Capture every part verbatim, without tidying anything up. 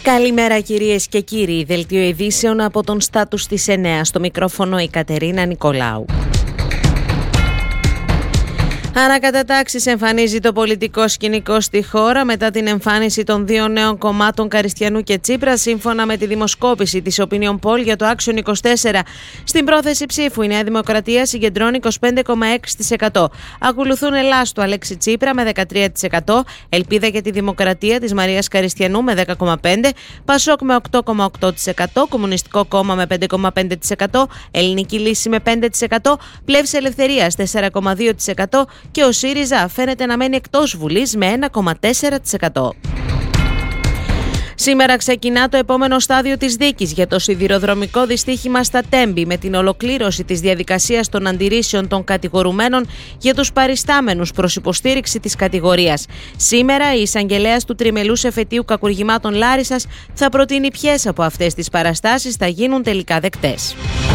Καλημέρα κυρίες και κύριοι, δελτίο ειδήσεων από τον Στάτους της εννέα, στο μικρόφωνο η Κατερίνα Νικολάου. Ανακατατάξεις εμφανίζει το πολιτικό σκηνικό στη χώρα μετά την εμφάνιση των δύο νέων κομμάτων Καριστιανού και Τσίπρα, σύμφωνα με τη δημοσκόπηση της Opinion Poll για το Action είκοσι τέσσερα. Στην πρόθεση ψήφου η Νέα Δημοκρατία συγκεντρώνει είκοσι πέντε κόμμα έξι τοις εκατό. Ακολουθούν Ελλάς του Αλέξη Τσίπρα με δεκατρία τοις εκατό, Ελπίδα για τη Δημοκρατία της Μαρίας Καριστιανού με δέκα κόμμα πέντε τοις εκατό, Πασόκ με οκτώ κόμμα οκτώ τοις εκατό, Κομμουνιστικό Κόμμα με πέντε κόμμα πέντε τοις εκατό, Ελληνική Λύση με πέντε τοις εκατό, Πλεύση Ελευθερίας τέσσερα κόμμα δύο τοις εκατό και ο ΣΥΡΙΖΑ φαίνεται να μένει εκτός Βουλής με ένα κόμμα τέσσερα τοις εκατό. Σήμερα ξεκινά το επόμενο στάδιο της δίκης για το σιδηροδρομικό δυστύχημα στα Τέμπη, με την ολοκλήρωση της διαδικασίας των αντιρρήσεων των κατηγορουμένων για τους παριστάμενους προς υποστήριξη της κατηγορίας. Σήμερα η εισαγγελέας του τριμελούς εφετείου κακουργημάτων Λάρισσας θα προτείνει ποιες από αυτές τις παραστάσεις θα γίνουν τελικά δεκτές.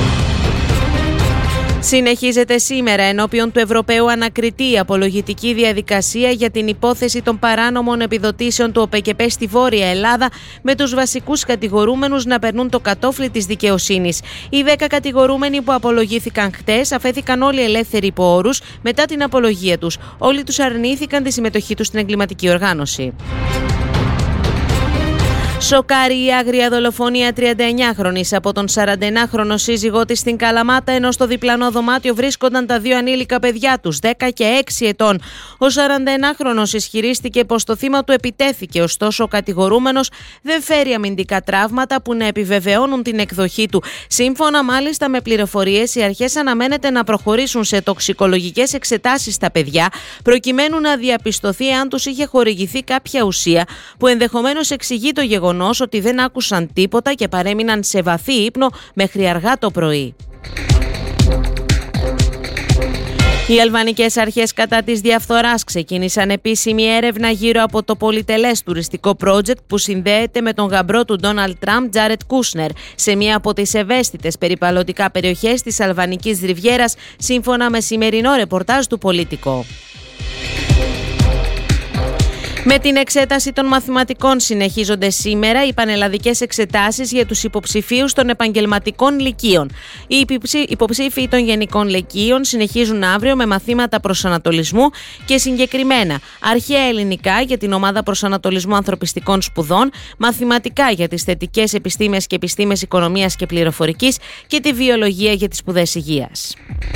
Συνεχίζεται σήμερα ενώπιον του Ευρωπαίου Ανακριτή η απολογητική διαδικασία για την υπόθεση των παράνομων επιδοτήσεων του ΟΠΕΚΕΠΕ στη Βόρεια Ελλάδα, με τους βασικούς κατηγορούμενους να περνούν το κατόφλι της δικαιοσύνης. Οι δέκα κατηγορούμενοι που απολογήθηκαν χτες αφέθηκαν όλοι ελεύθεροι υπό όρους μετά την απολογία τους. Όλοι τους αρνήθηκαν τη συμμετοχή τους στην εγκληματική οργάνωση. Σοκάρει η άγρια δολοφονία τριανταεννιάχρονης από τον σαρανταεννάχρονο σύζυγό της στην Καλαμάτα, ενώ στο διπλανό δωμάτιο βρίσκονταν τα δύο ανήλικα παιδιά τους, δέκα και έξι ετών. Ο σαρανταεννάχρονος ισχυρίστηκε πως το θύμα του επιτέθηκε, ωστόσο ο κατηγορούμενος δεν φέρει αμυντικά τραύματα που να επιβεβαιώνουν την εκδοχή του. Σύμφωνα μάλιστα με πληροφορίες, οι αρχές αναμένεται να προχωρήσουν σε τοξικολογικές εξετάσεις στα παιδιά, προκειμένου να διαπιστωθεί αν τους είχε χορηγηθεί κάποια ουσία που ενδεχομένως εξηγεί το γεγονός ότι δεν άκουσαν τίποτα και παρέμειναν σε βαθύ ύπνο μέχρι αργά το πρωί. Οι αλβανικές αρχές κατά της διαφθοράς ξεκίνησαν επίσημη έρευνα γύρω από το πολυτελές τουριστικό project που συνδέεται με τον γαμπρό του Ντόναλντ Τραμπ, Τζάρετ Κούσνερ, σε μία από τις ευαίσθητες περιβαλλοντικά περιοχές της Αλβανικής Ριβιέρας, σύμφωνα με σημερινό ρεπορτάζ του Πολίτικο. Με την εξέταση των μαθηματικών συνεχίζονται σήμερα οι πανελλαδικές εξετάσεις για τους υποψηφίους των επαγγελματικών λυκείων. Οι υποψήφοι των γενικών λυκείων συνεχίζουν αύριο με μαθήματα προσανατολισμού και συγκεκριμένα αρχαία ελληνικά για την ομάδα προσανατολισμού ανθρωπιστικών σπουδών, μαθηματικά για τις θετικές επιστήμες και επιστήμες οικονομίας και πληροφορικής και τη βιολογία για τις σπουδές υγείας.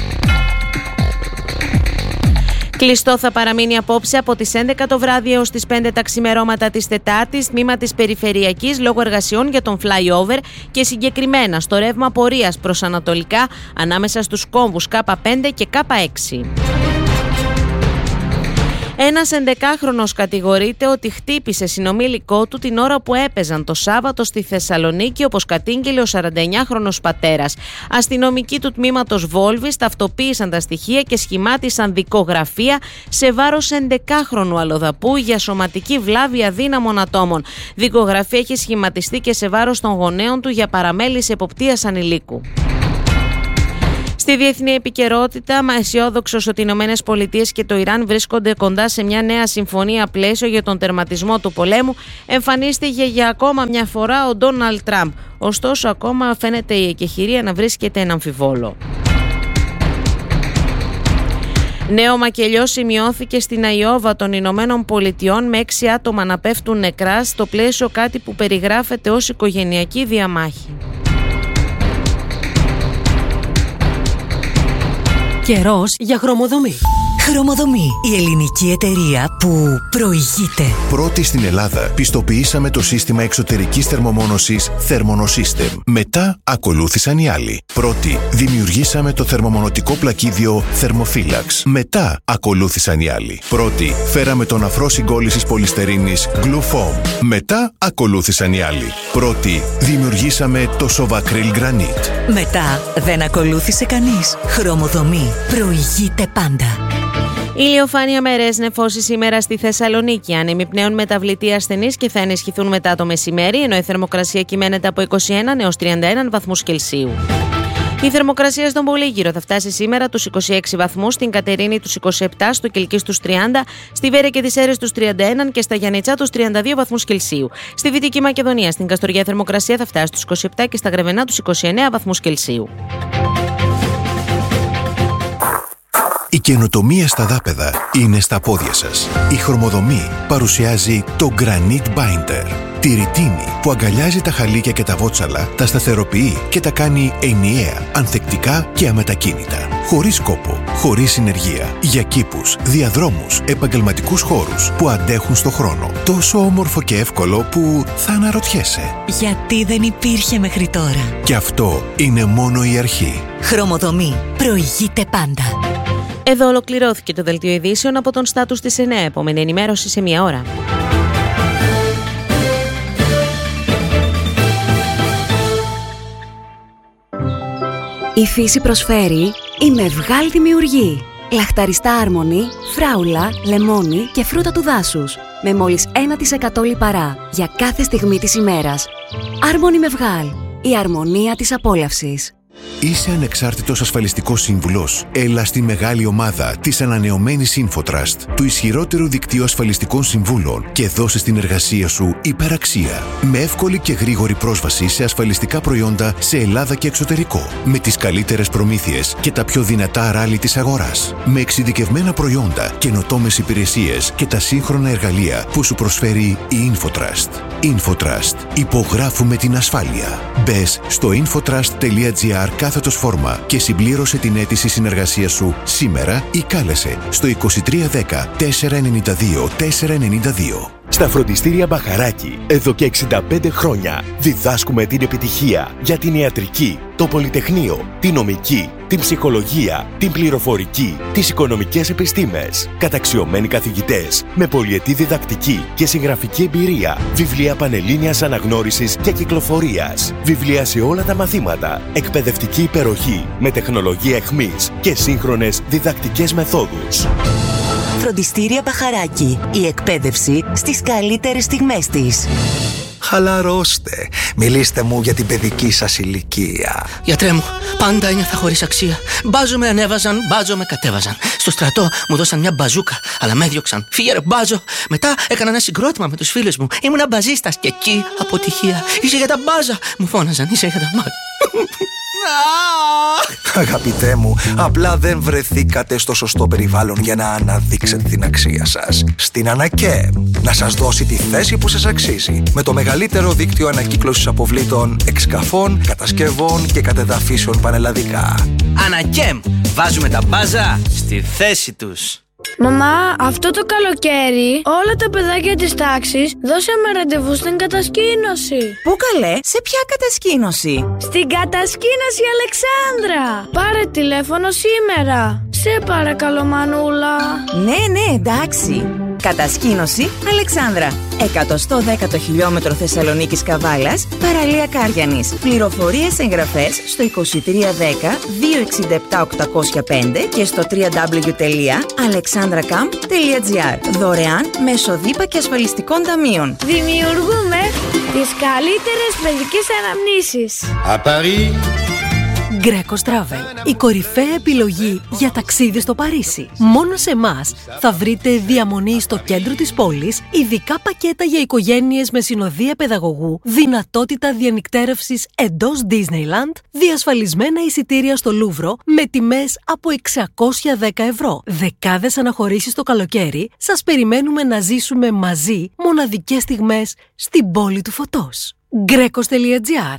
Κλειστό θα παραμείνει απόψε από τις έντεκα το βράδυ έως τις πέντε τα ξημερώματα της Τετάρτης, τμήμα της Περιφερειακής, λόγω εργασιών για τον flyover και συγκεκριμένα στο ρεύμα πορείας προς ανατολικά ανάμεσα στους κόμβους Κ πέντε και Κ έξι. Ένας ενδεκάχρονος κατηγορείται ότι χτύπησε συνομήλικό του την ώρα που έπαιζαν το Σάββατο στη Θεσσαλονίκη, όπως κατήγγειλε ο σαρανταεννιάχρονος πατέρας. Αστυνομικοί του τμήματος Βόλβης ταυτοποίησαν τα στοιχεία και σχημάτισαν δικογραφία σε βάρος ενδεκάχρονου αλλοδαπού για σωματική βλάβη αδύναμων ατόμων. Δικογραφία έχει σχηματιστεί και σε βάρος των γονέων του για παραμέληση εποπτείας ανηλίκου. Στη διεθνή επικαιρότητα, μα αισιόδοξος ότι οι Ηνωμένες Πολιτείες και το Ιράν βρίσκονται κοντά σε μια νέα συμφωνία πλαίσιο για τον τερματισμό του πολέμου, εμφανίστηκε για ακόμα μια φορά ο Ντόναλντ Τραμπ. Ωστόσο, ακόμα φαίνεται η εκεχηρία να βρίσκεται εν αμφιβόλο. Νέο μακελιό σημειώθηκε στην Αϊόβα των Ηνωμένων Πολιτειών, με έξι άτομα να πέφτουν νεκρά στο πλαίσιο κάτι που περιγράφεται ως οικογενειακή διαμάχη. Καιρός για χρωμοδομή. Χρωμοδομή, η ελληνική εταιρεία που προηγείται. Πρώτη στην Ελλάδα πιστοποιήσαμε το σύστημα εξωτερικής θερμομόνωσης Thermonosystem. Μετά ακολούθησαν οι άλλοι. Πρώτη δημιουργήσαμε το θερμομονωτικό πλακίδιο Thermophilax. Μετά ακολούθησαν οι άλλοι. Πρώτη φέραμε τον αφρό συγκόλλησης πολυστερίνης Glufoam. Μετά ακολούθησαν οι άλλοι. Πρώτη δημιουργήσαμε το Sovacryl Granite. Μετά δεν ακολούθησε κανείς. Χρωμοδομή προηγείται πάντα. Ηλιοφάνεια μερές νεφώσεις σήμερα στη Θεσσαλονίκη. Άνεμοι πνέουν μεταβλητοί ασθενείς και θα ενισχυθούν μετά το μεσημέρι, ενώ η θερμοκρασία κυμαίνεται από είκοσι ένα έως τριάντα ένα βαθμούς Κελσίου. Η θερμοκρασία στον Πολύγυρο θα φτάσει σήμερα τους είκοσι έξι βαθμούς, στην Κατερίνη τους είκοσι επτά, στο Κιλκής τους τριάντα, στη Βέρεια και τις Σέρρες τους τριάντα ένα και στα Γιαννιτσά τους τριάντα δύο βαθμούς Κελσίου. Στη Δυτική Μακεδονία, στην Καστοριά, η θερμοκρασία θα φτάσει στους είκοσι επτά και στα Γρεβενά τους είκοσι εννέα βαθμούς Κελσίου. Η καινοτομία στα δάπεδα είναι στα πόδια σας. Η Χρωμοδομή παρουσιάζει το Granite Binder. Τη ρητίνη που αγκαλιάζει τα χαλίκια και τα βότσαλα, τα σταθεροποιεί και τα κάνει ενιαία, ανθεκτικά και αμετακίνητα. Χωρίς κόπο, χωρίς συνεργεία. Για κήπους, διαδρόμους, επαγγελματικούς χώρους που αντέχουν στο χρόνο. Τόσο όμορφο και εύκολο που θα αναρωτιέσαι. Γιατί δεν υπήρχε μέχρι τώρα. Και αυτό είναι μόνο η αρχή. Χρωμοδομή. Προηγείται πάντα. Εδώ ολοκληρώθηκε το δελτίο ειδήσεων από τον Στάτους της εννέα. Επόμενη ενημέρωση σε μία ώρα. Η φύση προσφέρει η Μευγάλ δημιουργεί. Λαχταριστά άρμονη, φράουλα, λεμόνι και φρούτα του δάσους. Με μόλις ένα τοις εκατό λιπαρά για κάθε στιγμή της ημέρας. Άρμονη Μευγάλ. Η αρμονία της απόλαυσης. Είσαι ανεξάρτητος ασφαλιστικός σύμβουλος? Έλα στη μεγάλη ομάδα της ανανεωμένης InfoTrust, του ισχυρότερου δικτύου ασφαλιστικών συμβούλων, και δώσε στην εργασία σου υπεραξία. Με εύκολη και γρήγορη πρόσβαση σε ασφαλιστικά προϊόντα σε Ελλάδα και εξωτερικό. Με τις καλύτερες προμήθειες και τα πιο δυνατά ράλι της αγοράς. Με εξειδικευμένα προϊόντα, καινοτόμες υπηρεσίες και τα σύγχρονα εργαλεία που σου προσφέρει η InfoTrust. InfoTrust. Υπογράφουμε την ασφάλεια. Μπες στο infotrust.gr κάθετος φόρμα και συμπλήρωσε την αίτηση συνεργασίας σου σήμερα ή κάλεσε στο είκοσι τρία δέκα τετρακόσια ενενήντα δύο τετρακόσια ενενήντα δύο. Στα φροντιστήρια Μπαχαράκη, εδώ και εξήντα πέντε χρόνια, διδάσκουμε την επιτυχία για την ιατρική, το πολυτεχνείο, την νομική, την ψυχολογία, την πληροφορική, τις οικονομικές επιστήμες. Καταξιωμένοι καθηγητές, με πολυετή διδακτική και συγγραφική εμπειρία, βιβλία πανελλήνιας αναγνώρισης και κυκλοφορίας, βιβλία σε όλα τα μαθήματα, εκπαιδευτική υπεροχή με τεχνολογία εχμής και σύγχρονες διδακτικές μεθόδους. Φροντιστήρια Μπαχαράκη. Η εκπαίδευση στις καλύτερες στιγμές της. Χαλαρώστε. Μιλήστε μου για την παιδική σας ηλικία. Γιατρέ μου, πάντα ένιωθα χωρίς αξία. Μπάζο με ανέβαζαν, μπάζο με κατέβαζαν. Στο στρατό μου δώσαν μια μπαζούκα, αλλά με έδιωξαν. Φύγε ρε μπάζο. Μετά έκανα ένα συγκρότημα με τους φίλους μου. Ήμουνα μπαζίστας και εκεί αποτυχία. Είσαι για τα μπάζα, μου φώναζαν. Είσαι για τα μπάζα. Αγαπητέ μου, απλά δεν βρεθήκατε στο σωστό περιβάλλον για να αναδείξετε την αξία σας. Στην ΑΝΑΚΕΜ, να σας δώσει τη θέση που σας αξίζει. Με το μεγαλύτερο δίκτυο ανακύκλωσης αποβλήτων, εξκαφών, κατασκευών και κατεδαφίσεων πανελλαδικά. ΑΝΑΚΕΜ, βάζουμε τα μπάζα στη θέση τους. Μαμά, αυτό το καλοκαίρι όλα τα παιδάκια της τάξης δώσαμε ραντεβού στην κατασκήνωση. Πού καλέ, σε ποια κατασκήνωση? Στην κατασκήνωση Αλεξάνδρα. Πάρε τηλέφωνο σήμερα. Σε παρακαλώ μανούλα. Ναι, ναι, εντάξει. Κατασκήνωση Αλεξάνδρα. εκατόν δέκατο χιλιόμετρο Θεσσαλονίκης Καβάλας, παραλία Κάριανης. Πληροφορίες εγγραφές στο είκοσι τρία δέκα δύο εξήντα επτά οκτακόσια πέντε και στο double-u double-u double-u τελεία alexandracamp τελεία gr. Δωρεάν μέσω ΔΥΠΑ και ασφαλιστικών ταμείων. Δημιουργούμε τις καλύτερες παιδικές αναμνήσεις. À Paris. Greco Travel, η κορυφαία επιλογή για ταξίδι στο Παρίσι. Μόνο σε εμάς θα βρείτε διαμονή στο κέντρο της πόλης, ειδικά πακέτα για οικογένειες με συνοδεία παιδαγωγού, δυνατότητα διανυκτέρευσης εντός Disneyland, διασφαλισμένα εισιτήρια στο Λούβρο με τιμές από εξακόσια δέκα ευρώ. Δεκάδες αναχωρήσεις το καλοκαίρι, σας περιμένουμε να ζήσουμε μαζί μοναδικές στιγμές στην πόλη του φωτός. Γκρέκος τελεία τζι άρ.